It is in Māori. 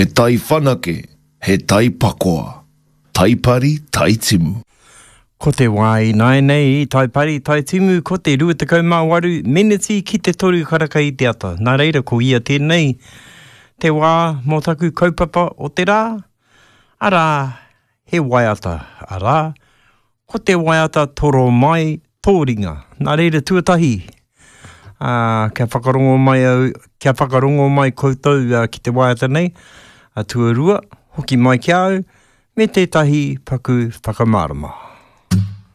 he tai whanake, he tai pakoa. Taipari, tai timu. Ko te wai nai nei, taipari, tai timu, ko te 28 meneti ki te toru karaka i te ata. Nā reira, ko ia tēnei, te wā mō taku kaupapa o te rā. Arā, he waiata, arā, ko te waiata toro mai tōringa. Nā reira, tuatahi. Kia whakarongo mai koutou ki te waiata nei, tuarua, hoki mai ki au, me tētahi paku whakamārama.